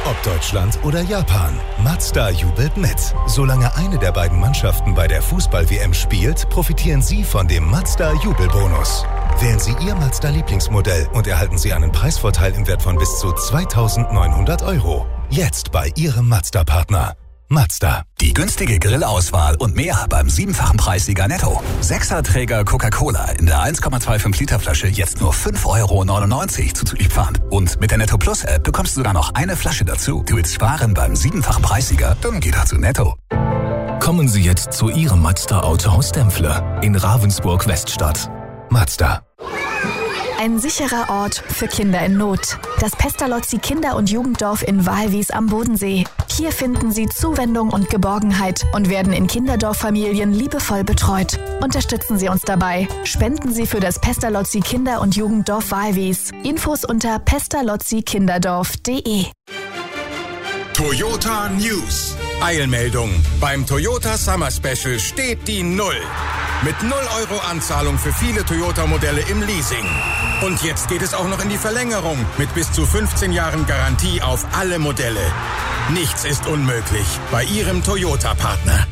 Ob Deutschland oder Japan, Mazda jubelt mit. Solange eine der beiden Mannschaften bei der Fußball-WM spielt, profitieren Sie von dem Mazda-Jubelbonus. Wählen Sie Ihr Mazda-Lieblingsmodell und erhalten Sie einen Preisvorteil im Wert von bis zu 2.900 €. Jetzt bei Ihrem Mazda-Partner. Mazda. Die günstige Grillauswahl und mehr beim 7-fachen Preissieger Netto. 6er-Träger Coca-Cola in der 1,25 Liter Flasche jetzt nur 5,99 € zuzüglich Pfand. Und mit der Netto Plus App bekommst du sogar noch eine Flasche dazu. Du willst sparen beim 7-fachen Preissieger? Dann geh doch zu Netto. Kommen Sie jetzt zu Ihrem Mazda Autohaus Dempfle in Ravensburg-Weststadt. Mazda. Ein sicherer Ort für Kinder in Not. Das Pestalozzi Kinder- und Jugenddorf in Walwies am Bodensee. Hier finden Sie Zuwendung und Geborgenheit und werden in Kinderdorffamilien liebevoll betreut. Unterstützen Sie uns dabei. Spenden Sie für das Pestalozzi Kinder- und Jugenddorf Walwies. Infos unter pestalozzi-kinderdorf.de. Toyota News. Eilmeldung. Beim Toyota Summer Special steht die Null. Mit 0 € Anzahlung für viele Toyota-Modelle im Leasing. Und jetzt geht es auch noch in die Verlängerung mit bis zu 15 Jahren Garantie auf alle Modelle. Nichts ist unmöglich bei Ihrem Toyota-Partner.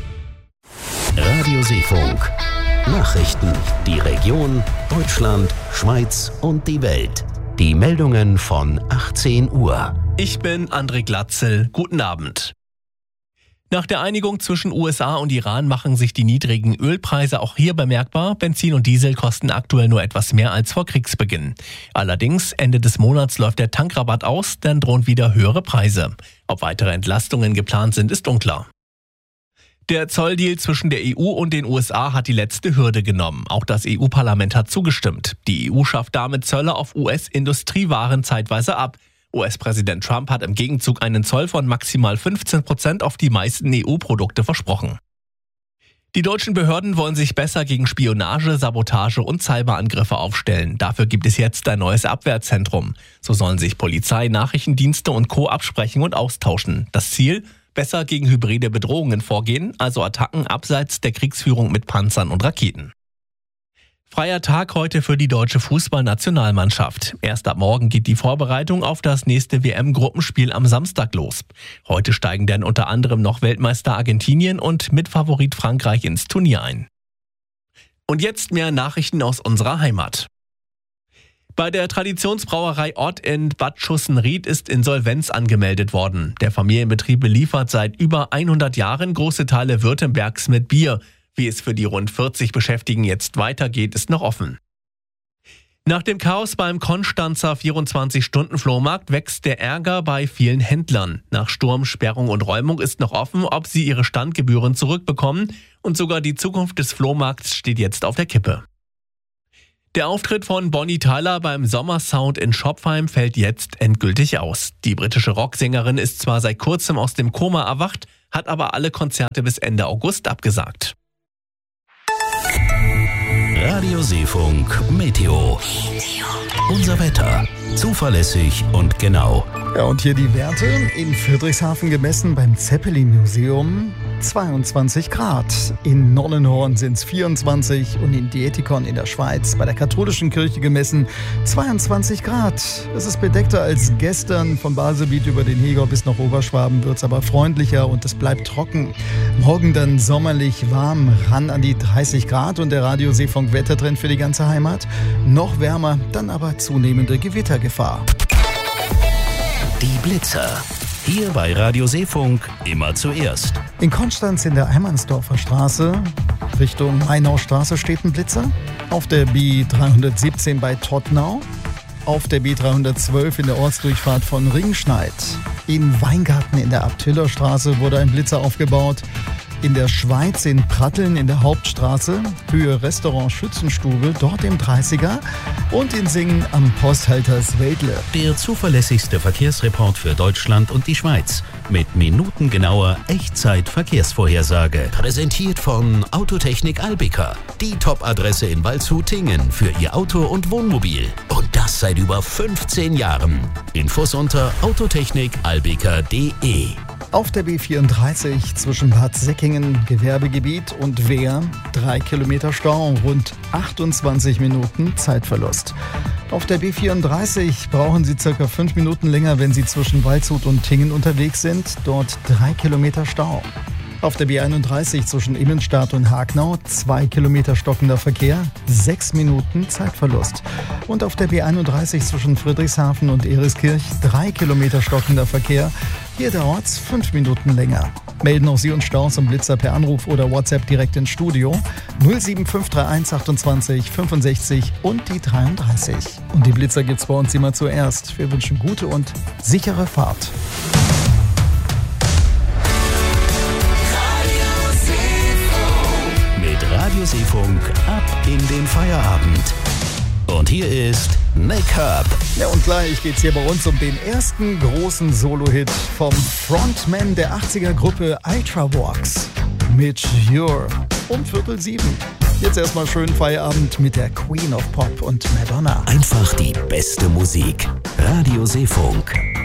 Radio Seefunk. Nachrichten. Die Region, Deutschland, Schweiz und die Welt. Die Meldungen von 18 Uhr. Ich bin André Glatzel. Guten Abend. Nach der Einigung zwischen USA und Iran machen sich die niedrigen Ölpreise auch hier bemerkbar. Benzin und Diesel kosten aktuell nur etwas mehr als vor Kriegsbeginn. Allerdings, Ende des Monats läuft der Tankrabatt aus, dann drohen wieder höhere Preise. Ob weitere Entlastungen geplant sind, ist unklar. Der Zolldeal zwischen der EU und den USA hat die letzte Hürde genommen. Auch das EU-Parlament hat zugestimmt. Die EU schafft damit Zölle auf US-Industriewaren zeitweise ab. US-Präsident Trump hat im Gegenzug einen Zoll von maximal 15% auf die meisten EU-Produkte versprochen. Die deutschen Behörden wollen sich besser gegen Spionage, Sabotage und Cyberangriffe aufstellen. Dafür gibt es jetzt ein neues Abwehrzentrum. So sollen sich Polizei, Nachrichtendienste und Co. absprechen und austauschen. Das Ziel? Besser gegen hybride Bedrohungen vorgehen, also Attacken abseits der Kriegsführung mit Panzern und Raketen. Freier Tag heute für die deutsche Fußballnationalmannschaft. Erst ab morgen geht die Vorbereitung auf das nächste WM-Gruppenspiel am Samstag los. Heute steigen dann unter anderem noch Weltmeister Argentinien und Mitfavorit Frankreich ins Turnier ein. Und jetzt mehr Nachrichten aus unserer Heimat. Bei der Traditionsbrauerei Ott in Bad Schussenried ist Insolvenz angemeldet worden. Der Familienbetrieb beliefert seit über 100 Jahren große Teile Württembergs mit Bier. Wie es für die rund 40 Beschäftigten jetzt weitergeht, ist noch offen. Nach dem Chaos beim Konstanzer 24-Stunden-Flohmarkt wächst der Ärger bei vielen Händlern. Nach Sturm, Sperrung und Räumung ist noch offen, ob sie ihre Standgebühren zurückbekommen. Und sogar die Zukunft des Flohmarkts steht jetzt auf der Kippe. Der Auftritt von Bonnie Tyler beim Sommersound in Schopfheim fällt jetzt endgültig aus. Die britische Rocksängerin ist zwar seit kurzem aus dem Koma erwacht, hat aber alle Konzerte bis Ende August abgesagt. Radio Seefunk Meteo. Unser Wetter. Zuverlässig und genau. Ja, und hier die Werte. In Friedrichshafen gemessen beim Zeppelin-Museum 22 Grad. In Nonnenhorn sind es 24 und in Dietikon in der Schweiz bei der katholischen Kirche gemessen 22 Grad. Es ist bedeckter als gestern. Von Baselbiet über den Hegau bis nach Oberschwaben wird es aber freundlicher und es bleibt trocken. Morgen dann sommerlich warm, ran an die 30 Grad und der Radio Seefunk Wettertrend für die ganze Heimat. Noch wärmer, dann aber zunehmende Gewittergefahr. Die Blitzer. Hier bei Radio Seefunk immer zuerst. In Konstanz in der Heimansdorfer Straße Richtung Mainaustraße steht ein Blitzer. Auf der B317 bei Tottnau. Auf der B312 in der Ortsdurchfahrt von Ringschneid. In Weingarten in der Abtillerstraße wurde ein Blitzer aufgebaut. In der Schweiz in Pratteln in der Hauptstraße, Höhe Restaurant Schützenstube, dort im 30er. Und in Singen am Posthalters Wedle. Der zuverlässigste Verkehrsreport für Deutschland und die Schweiz. Mit minutengenauer Echtzeit-Verkehrsvorhersage. Präsentiert von Autotechnik Albika. Die Top-Adresse in Waldshut-Tingen für Ihr Auto und Wohnmobil. Und das seit über 15 Jahren. Infos unter autotechnikalbika.de. Auf der B34 zwischen Bad Säckingen, Gewerbegebiet und Wehr 3 Kilometer Stau, rund 28 Minuten Zeitverlust. Auf der B34 brauchen Sie ca. 5 Minuten länger, wenn Sie zwischen Waldshut und Tingen unterwegs sind. Dort 3 Kilometer Stau. Auf der B31 zwischen Immenstadt und Hagnau 2 Kilometer stockender Verkehr, 6 Minuten Zeitverlust. Und auf der B31 zwischen Friedrichshafen und Eriskirch 3 Kilometer stockender Verkehr, hier dauert es 5 Minuten länger. Melden auch Sie uns Staus und Blitzer per Anruf oder WhatsApp direkt ins Studio 07531 28 65 und die 33. Und die Blitzer gibt's bei uns immer zuerst. Wir wünschen gute und sichere Fahrt. Radiosee-Funk ab in den Feierabend. Und hier ist Nick Herb. Ja, und gleich geht's hier bei uns um den ersten großen Solo-Hit vom Frontman der 80er-Gruppe Ultravox mit Your um 6:45. Jetzt erstmal schönen Feierabend mit der Queen of Pop und Madonna. Einfach die beste Musik. Radiosee-Funk.